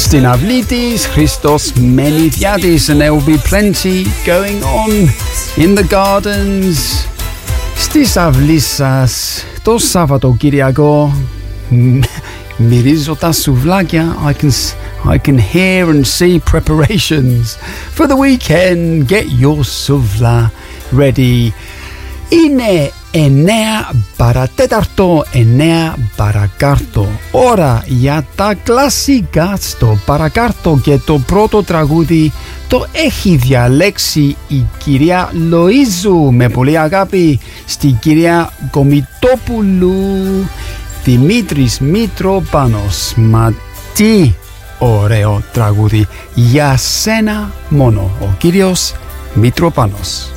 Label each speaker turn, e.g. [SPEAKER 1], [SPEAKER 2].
[SPEAKER 1] Στην αυλή της Χριστός Μενιδιάτης, and there will be plenty going on in the gardens. Στις αυλής σας το Σαββατοκύριακο μυρίζω τα σουβλάκια. I can hear and see preparations for the weekend. Get your souvla ready. Είναι 9 παρατέταρτο, 9 παρακάρτο. Ώρα για τα κλασικά στο παρακάρτο, και το πρώτο τραγούδι το έχει διαλέξει η κυρία Λοΐζου με πολύ αγάπη στην κυρία Κομιτόπουλου. Δημήτρης Μητροπάνος. Μα τι ωραίο τραγούδι, για σένα μόνο, ο κύριος Μητροπάνος.